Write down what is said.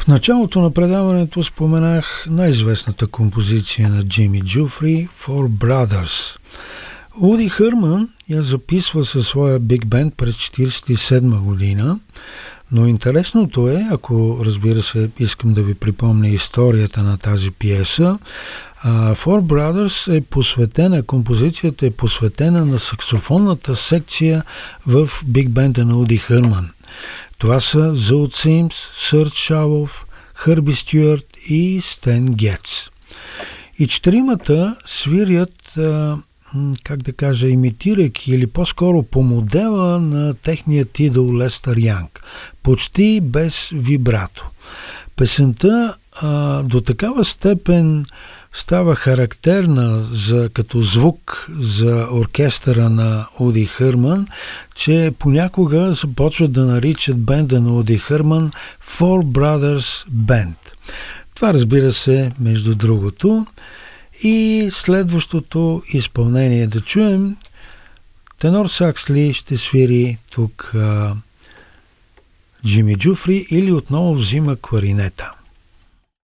В началото на предаването споменах най-известната композиция на Джими Джуфри "Four Brothers". Уди Хърман я записва със своя биг бенд през 1947 година, но интересното е, ако разбира се искам да ви припомня историята на тази пиеса, Four Brothers композицията е посветена на саксофонната секция в биг бенда на Уди Хърман. Това са Зоут Симс, Сърч Шавов, Хърби Стюарт и Стен Гетц. И четиримата свирят, имитирайки или по-скоро по модела на техният идол Лестър Янг, почти без вибрато. Песента до такава степен става характерна като звук за оркестъра на Уди Хърман, че понякога започват да наричат бенда на Уди Хърман Four Brothers Band. Това, разбира се, между другото. И следващото изпълнение да чуем, тенор сакс ли ще свири тук Джими Джуфри или отново взима кларинета.